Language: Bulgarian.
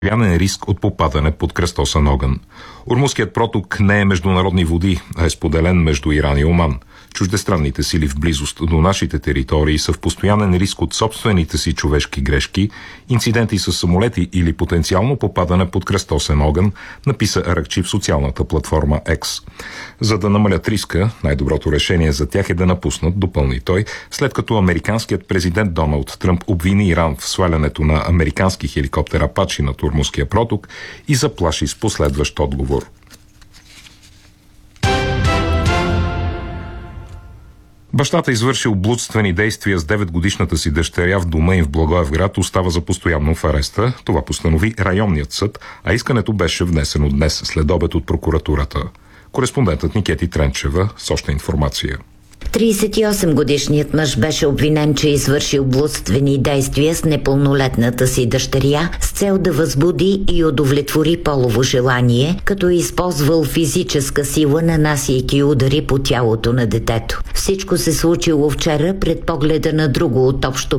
постоянен риск от попадане под кръстосан огън. Ормузският проток не е международни води, а е споделен между Иран и Оман. Чуждестранните сили в близост до нашите територии са в постоянен риск от собствените си човешки грешки, инциденти с самолети или потенциално попадане под кръстосен огън, написа Аракчи в социалната платформа X. За да намалят риска, най-доброто решение за тях е да напуснат, допълни той, след като американският президент Доналд Тръмп обвини Иран в свалянето на американски хеликоптер Апачи над Ормузския проток и заплаши с последващ отговор. Бащата, извършил блудствени действия с 9-годишната си дъщеря в дома им в Благоевград, остава за постоянно в ареста. Това постанови районният съд, а искането беше внесено днес след обед от прокуратурата. Кореспондентът ни Кети Тренчева с още информация. 38-годишният мъж беше обвинен, че е извършил блудствени действия с непълнолетната си дъщеря с цел да възбуди и удовлетвори полово желание, като е използвал физическа сила, нанасяйки удари по тялото на детето. Всичко се случило вчера пред погледа на друго от общо